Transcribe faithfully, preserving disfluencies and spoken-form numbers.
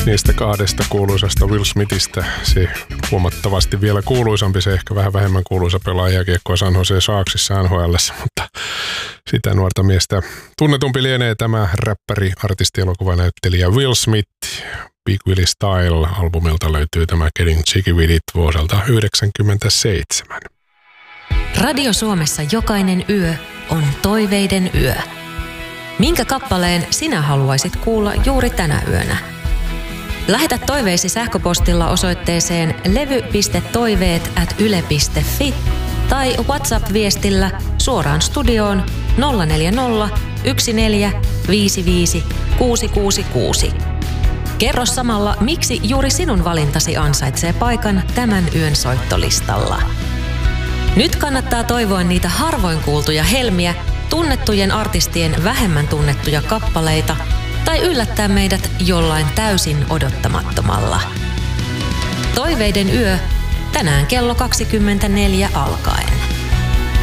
niistä kahdesta kuuluisasta Will Smithistä. Se huomattavasti vielä kuuluisampi, se ehkä vähän vähemmän kuuluisa pelaa jääkiekkoa San Jose Sharksissa N H L:ssä, mutta sitä nuorta miestä tunnetumpi lienee tämä räppäri, artisti, elokuvanäyttelijä Will Smith. Big Willie Style-albumilta löytyy tämä Getting Jiggy With It vuodelta yhdeksänkymmentäseitsemän. Radio Suomessa jokainen yö on toiveiden yö. Minkä kappaleen sinä haluaisit kuulla juuri tänä yönä? Lähetä toiveisi sähköpostilla osoitteeseen levy piste toiveet ät yle piste fi tai WhatsApp-viestillä suoraan studioon nolla neljä nolla yksi neljä viisi viisi kuusi kuusi kuusi. Kerro samalla, miksi juuri sinun valintasi ansaitsee paikan tämän yön soittolistalla. Nyt kannattaa toivoa niitä harvoin kuultuja helmiä, tunnettujen artistien vähemmän tunnettuja kappaleita tai yllättää meidät jollain täysin odottamattomalla. Toiveiden yö tänään kello kaksikymmentäneljä alkaen.